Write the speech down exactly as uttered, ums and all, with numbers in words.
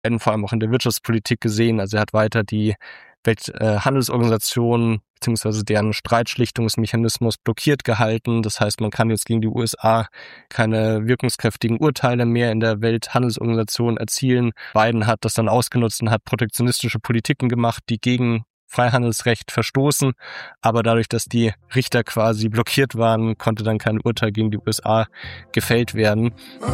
Biden vor allem auch in der Wirtschaftspolitik gesehen. Also er hat weiter die Welthandelsorganisation bzw. deren Streitschlichtungsmechanismus blockiert gehalten. Das heißt, man kann jetzt gegen die U S A keine wirkungskräftigen Urteile mehr in der Welthandelsorganisation erzielen. Biden hat das dann ausgenutzt und hat protektionistische Politiken gemacht, die gegen Freihandelsrecht verstoßen. Aber dadurch, dass die Richter quasi blockiert waren, konnte dann kein Urteil gegen die U S A gefällt werden.